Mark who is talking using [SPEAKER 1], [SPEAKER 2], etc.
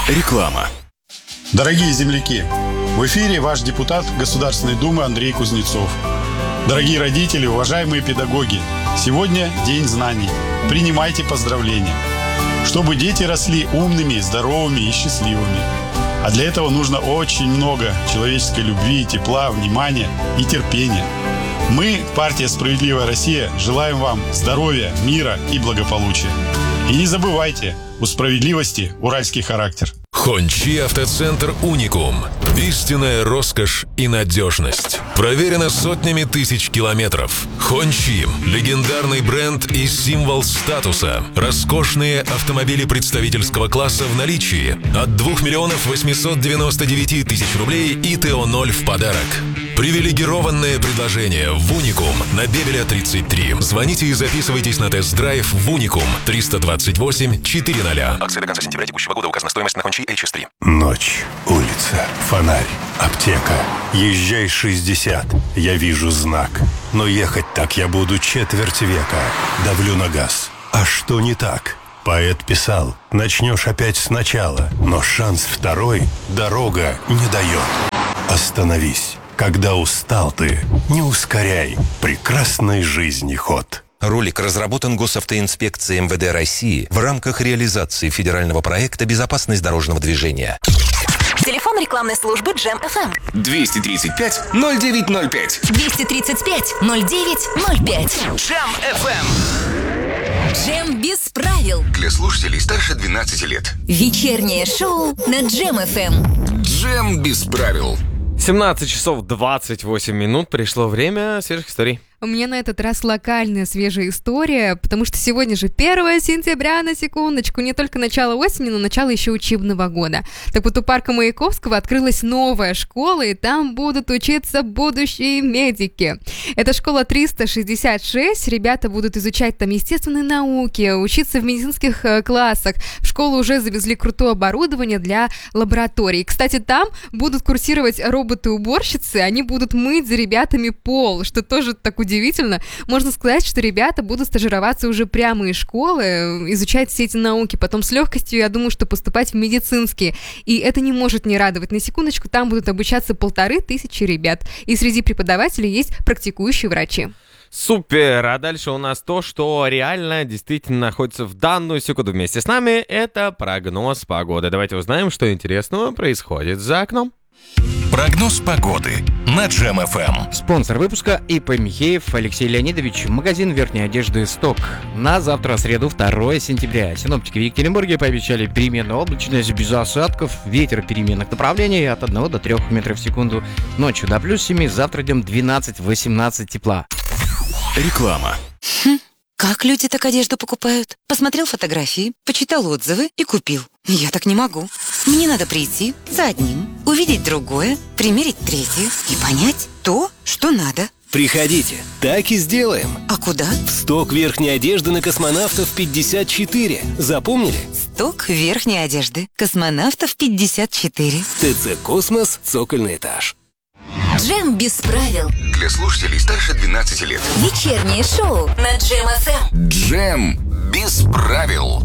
[SPEAKER 1] Реклама.
[SPEAKER 2] Дорогие земляки, в эфире ваш депутат Государственной Думы Андрей Кузнецов. Дорогие родители, уважаемые педагоги, сегодня День знаний. Принимайте поздравления. Чтобы дети росли умными, здоровыми и счастливыми. А для этого нужно очень много человеческой любви, тепла, внимания и терпения. Мы, партия «Справедливая Россия», желаем вам здоровья, мира и благополучия. И не забывайте, у справедливости уральский характер.
[SPEAKER 3] Хончи автоцентр «Уникум». Истинная роскошь и надежность. Проверено сотнями тысяч километров. Хончи – легендарный бренд и символ статуса. Роскошные автомобили представительского класса в наличии. От 2 миллионов 899 тысяч рублей и ТО-0 в подарок. Привилегированное предложение в «Уникум» на Бебеля 33. Звоните и записывайтесь на тест-драйв в «Уникум» 328 400.
[SPEAKER 1] Акция до конца сентября текущего года. Указана стоимость на Хончи HS3.
[SPEAKER 4] Ночь, улица, фонарь, аптека. Езжай 60, я вижу знак. Но ехать так я буду четверть века. Давлю на газ. А что не так? Поэт писал: начнешь опять сначала, но шанс второй дорога не дает. Остановись. Когда устал ты, не ускоряй прекрасной жизни ход.
[SPEAKER 5] Ролик разработан Госавтоинспекцией МВД России в рамках реализации федерального проекта «Безопасность дорожного движения».
[SPEAKER 6] Телефон рекламной службы Джем FM.
[SPEAKER 1] 235-0905.
[SPEAKER 6] 235-0905.
[SPEAKER 1] Джем FM.
[SPEAKER 6] Джем без правил.
[SPEAKER 1] Для слушателей старше 12 лет.
[SPEAKER 6] Вечернее шоу на Джем FM.
[SPEAKER 1] Джем без правил.
[SPEAKER 7] 17 часов 28 минут. Пришло время свежих историй.
[SPEAKER 8] У меня на этот раз локальная свежая история, потому что сегодня же 1 сентября, на секундочку, не только начало осени, но начало еще учебного года. Так вот, у парка Маяковского открылась новая школа, и там будут учиться будущие медики. Это школа 366, ребята будут изучать там естественные науки, учиться в медицинских классах. В школу уже завезли крутое оборудование для лабораторий. Кстати, там будут курсировать роботы-уборщицы, они будут мыть за ребятами пол, что тоже так удивительно. Можно сказать, что ребята будут стажироваться уже прямо из школы, изучать все эти науки, потом с легкостью, я думаю, что поступать в медицинские. И это не может не радовать. На секундочку, там будут обучаться 1500 ребят. И среди преподавателей есть практикующие врачи.
[SPEAKER 7] Супер! А дальше у нас то, что реально действительно находится в данную секунду вместе с нами. Это прогноз погоды. Давайте узнаем, что интересного происходит за окном.
[SPEAKER 3] Прогноз погоды на Джем FM.
[SPEAKER 9] Спонсор выпуска ИП Михеев Алексей Леонидович, магазин верхней одежды «Сток». На завтра, среду, 2 сентября. Синоптики в Екатеринбурге пообещали переменную облачность без осадков, ветер переменных направлений от 1 до 3 метров в секунду. Ночью до +7, завтра днем 12-18 тепла.
[SPEAKER 1] Реклама.
[SPEAKER 6] Как люди так одежду покупают? Посмотрел фотографии, почитал отзывы и купил. Я так не могу. Мне надо прийти за одним, увидеть другое, примерить третье и понять то, что надо.
[SPEAKER 10] Приходите, так и сделаем.
[SPEAKER 6] А куда?
[SPEAKER 10] В сток верхней одежды на Космонавтов 54. Запомнили?
[SPEAKER 6] Сток верхней одежды. Космонавтов 54.
[SPEAKER 10] ТЦ «Космос», цокольный этаж.
[SPEAKER 6] Джем без правил.
[SPEAKER 1] Для слушателей старше 12 лет.
[SPEAKER 6] Вечернее шоу на Джем FM.
[SPEAKER 1] Джем без правил.